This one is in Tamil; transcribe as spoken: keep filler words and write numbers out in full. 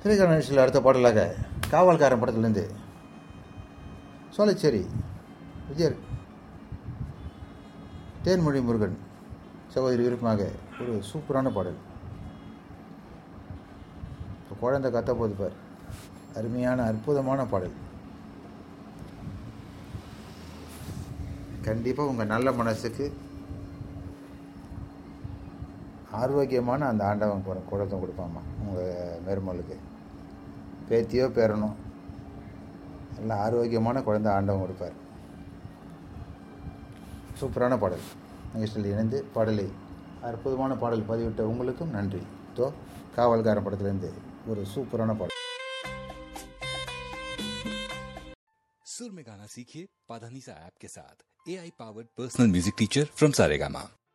திரைக்கணேஷில் அடுத்த பாடலாக காவல்காரன் படத்துலேருந்து சோலைச்சேரி விஜயர் தேன்மொழி முருகன் சகோதரி விருப்பமாக ஒரு சூப்பரான பாடல். இப்போ குழந்தை கத்த போது பார், அருமையான அற்புதமான பாடல். கண்டிப்பாக உங்கள் நல்ல மனசுக்கு ஆரோக்கியமான அந்த ஆண்டவன் குழந்தை கொடுப்பாம்மா. உங்கள் மருமகளுக்கு பேத்தியோ பேரனோ நல்ல ஆரோக்கியமான குழந்தை ஆண்டவன் கொடுப்பார். சூப்பரான பாடல். நிகழ்ச்சியில் இணைந்து பாடலை அற்புதமான பாடல் பதிவிட்ட உங்களுக்கும் நன்றி. தோ காவல்காரன் படத்திலிருந்து ஒரு சூப்பரான பாடல். सुर में गाना सीखिए पाधानीसा ऐप के साथ. ए I powered personal music teacher from Saregama.